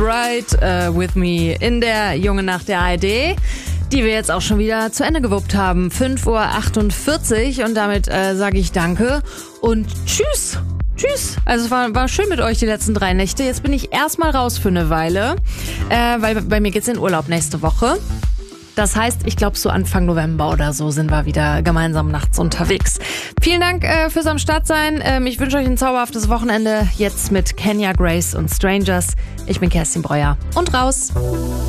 Ride with Me in der Junge Nacht der ARD, die wir jetzt auch schon wieder zu Ende gewuppt haben. 5:48 Uhr und damit sage ich danke und tschüss. Tschüss. Also es war schön mit euch die letzten 3 Nächte. Jetzt bin ich erstmal raus für eine Weile, weil bei mir geht's in Urlaub nächste Woche. Das heißt, ich glaube so Anfang November oder so sind wir wieder gemeinsam nachts unterwegs. Vielen Dank fürs am Start sein. Ich wünsche euch ein zauberhaftes Wochenende jetzt mit Kenya Grace und Strangers. Ich bin Kerstin Breuer und raus.